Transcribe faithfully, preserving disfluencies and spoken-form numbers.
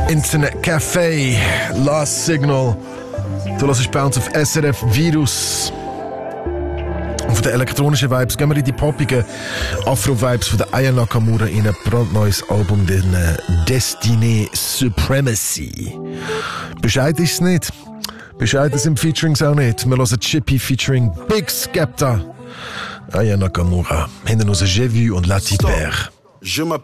Internet Café, Last Signal. Du hörst bei uns auf S R F Virus. Und von den elektronischen Vibes gehen wir in die poppigen Afro-Vibes von der Aya Nakamura in ein brandneues Album, den Destiny Supremacy. Bescheid ist es nicht. Bescheid sind Featurings auch nicht. Wir hören Chippy featuring Big Skepta. Aya Nakamura. Hinten uns J'ai vu und La Tipère. Je